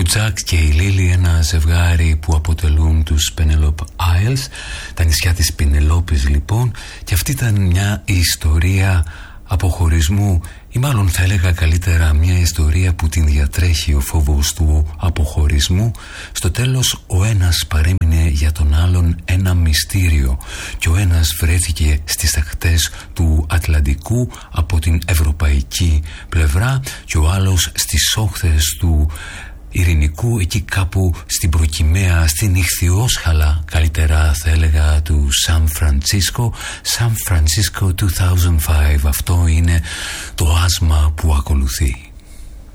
Τζακ και η Λίλη, ένα ζευγάρι που αποτελούν τους Penelope Isles, τα νησιά της Πινελόπης λοιπόν, και αυτή ήταν μια ιστορία αποχωρισμού, ή μάλλον θα έλεγα καλύτερα μια ιστορία που την διατρέχει ο φόβος του αποχωρισμού. Στο τέλος ο ένας παρέμεινε για τον άλλον ένα μυστήριο και ο ένας βρέθηκε στις ακτές του Ατλαντικού από την ευρωπαϊκή πλευρά και ο άλλος στις όχθες του Ειρηνικού, εκεί κάπου στην προκυμαία, στην Ιχθυόσχαλα καλύτερα θα έλεγα, του Σαν Φραντσίσκο. Σαν Φραντσίσκο 2005, αυτό είναι το άσμα που ακολουθεί.